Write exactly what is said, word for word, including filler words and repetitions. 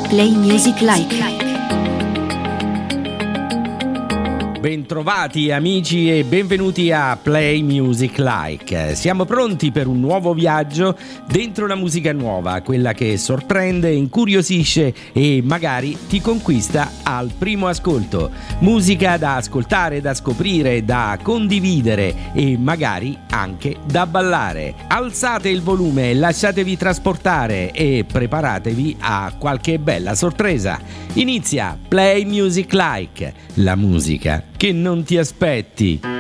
Play Music Like. Bentrovati amici e benvenuti a Play Music Like. Siamo pronti per un nuovo viaggio dentro la musica nuova, quella che sorprende, incuriosisce e magari ti conquista al primo ascolto. Musica da ascoltare, da scoprire, da condividere e magari anche da ballare. Alzate il volume, lasciatevi trasportare e preparatevi a qualche bella sorpresa. Inizia Play Music Like, la musica che non ti aspetti.